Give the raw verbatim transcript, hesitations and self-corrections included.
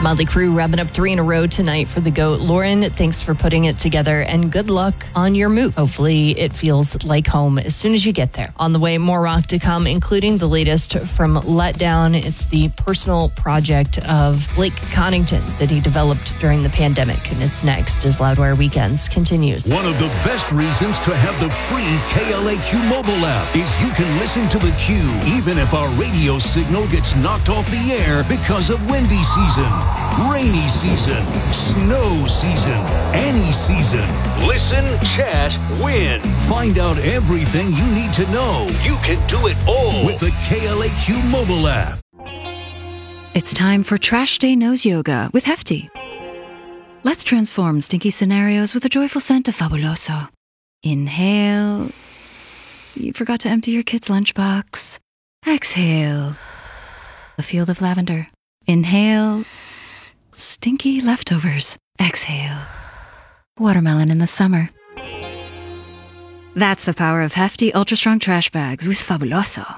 Motley Crue wrapping up three in a row tonight for the GOAT. Lauren, thanks for putting it together, and good luck on your move. Hopefully it feels like home as soon as you get there. On the way, more rock to come, including the latest from Letdown. It's the personal project of Blake Connington that he developed during the pandemic, and it's next as Loudwire Weekends continues. One of the best reasons to have the free K L A Q mobile app is you can listen to the Q even if our radio signal gets knocked off the air because of windy season, rainy season, snow season, any season. Listen, chat, win. Find out everything you need to know. You can do it all with the K L A Q mobile app. It's time for Trash Day Nose Yoga with Hefty. Let's transform stinky scenarios with a joyful scent of Fabuloso. Inhale. You forgot to empty your kid's lunchbox. Exhale. A field of lavender. Inhale. Stinky leftovers. Exhale. Watermelon in the summer. That's the power of Hefty Ultra Strong Trash Bags with Fabuloso.